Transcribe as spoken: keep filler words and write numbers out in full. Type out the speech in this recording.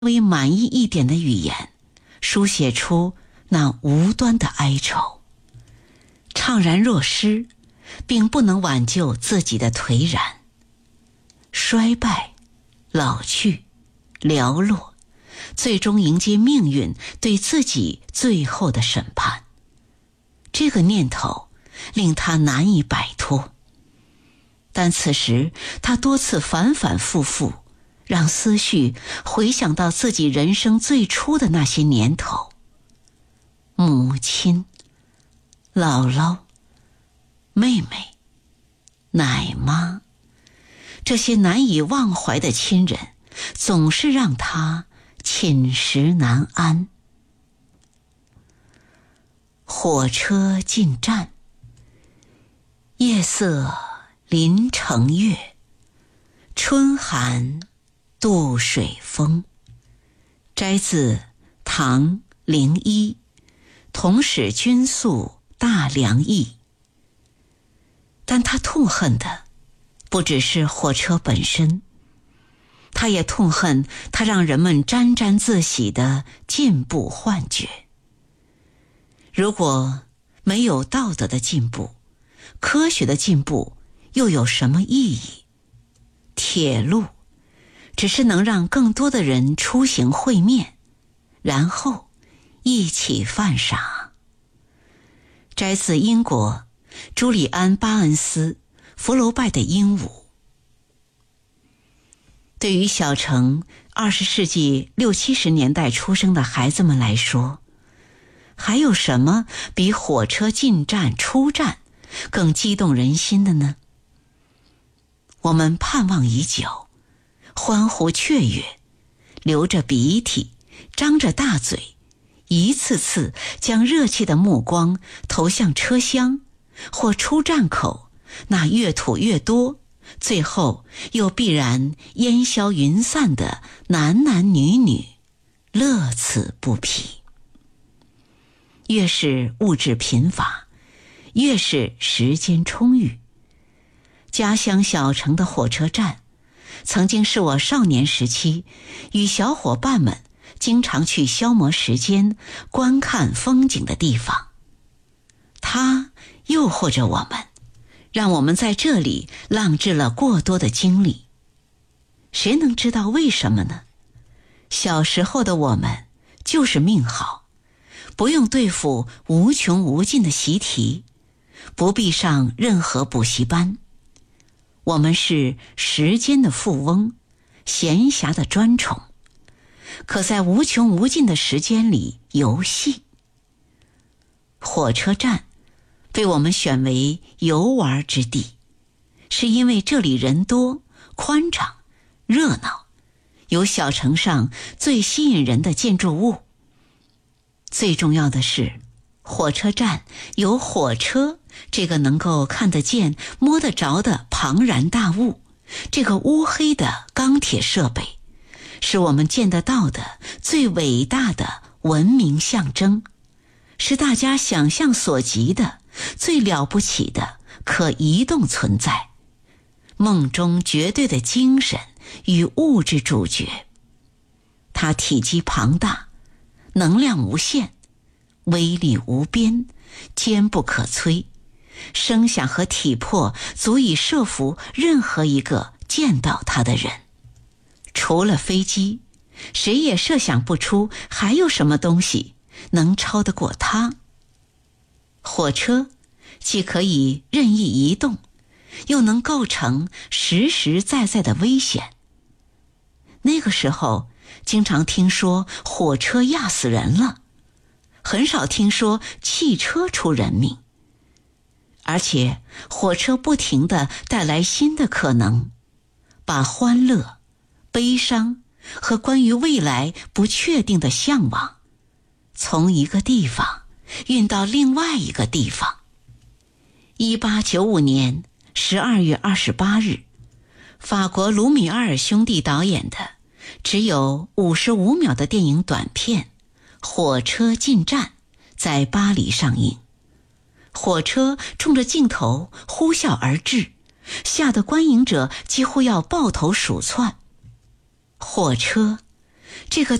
微满意一点的语言，书写出那无端的哀愁。怅然若失，并不能挽救自己的颓然。衰败、老去、寥落，最终迎接命运对自己最后的审判。这个念头令他难以摆脱，但此时他多次反反复复，让思绪回想到自己人生最初的那些年头。母亲、姥姥、妹妹、奶妈，这些难以忘怀的亲人，总是让他寝食难安。火车进站，夜色临城月，春寒渡水风。摘自唐灵一同使君宿大梁意。但他痛恨的不只是火车本身，他也痛恨他让人们沾沾自喜的进步幻觉。如果没有道德的进步，科学的进步又有什么意义？铁路只是能让更多的人出行会面，然后一起犯傻。摘自英国朱利安·巴恩斯福楼拜的鹦鹉。对于小城二十世纪六七十年代出生的孩子们来说，还有什么比火车进站出站更激动人心的呢？我们盼望已久，欢呼雀跃，流着鼻涕，张着大嘴，一次次将热切的目光投向车厢或出站口，那越吐越多，最后又必然烟消云散的男男女女，乐此不疲。越是物质贫乏，越是时间充裕。家乡小城的火车站，曾经是我少年时期与小伙伴们经常去消磨时间、观看风景的地方。它诱惑着我们，让我们在这里浪掷了过多的精力。谁能知道为什么呢？小时候的我们就是命好，不用对付无穷无尽的习题，不必上任何补习班。我们是时间的富翁，闲暇的专宠，可在无穷无尽的时间里游戏。火车站被我们选为游玩之地，是因为这里人多、宽敞、热闹，有小城上最吸引人的建筑物。最重要的是，火车站有火车这个能够看得见、摸得着的庞然大物，这个乌黑的钢铁设备，是我们见得到的最伟大的文明象征，是大家想象所及的最了不起的可移动存在，梦中绝对的精神与物质主角。它体积庞大，能量无限，威力无边，坚不可摧，声响和体魄足以慑服任何一个见到它的人。除了飞机，谁也设想不出还有什么东西能超得过它。火车既可以任意移动，又能构成实实在在的危险。那个时候经常听说火车压死人了，很少听说汽车出人命。而且火车不停地带来新的可能，把欢乐、悲伤和关于未来不确定的向往，从一个地方运到另外一个地方。一八九五年十二月二十八日，法国卢米埃尔兄弟导演的只有五十五秒的电影短片《火车进站》在巴黎上映。火车冲着镜头呼啸而至，吓得观影者几乎要抱头鼠窜。火车这个